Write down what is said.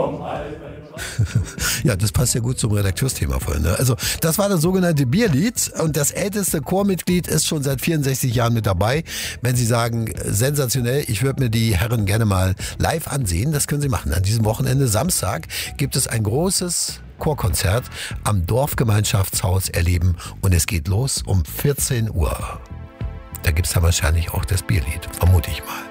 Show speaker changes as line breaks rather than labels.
Ja, das passt ja gut zum Redakteursthema vorhin. Ne? Also das war das sogenannte Bierlied und das älteste Chormitglied ist schon seit 64 Jahren mit dabei. Wenn Sie sagen, sensationell, ich würde mir die Herren gerne mal live ansehen, das können Sie machen. An diesem Wochenende, Samstag, gibt es ein großes Chorkonzert am Dorfgemeinschaftshaus Erleben und es geht los um 14 Uhr. Da gibt es dann wahrscheinlich auch das Bierlied, vermute ich mal.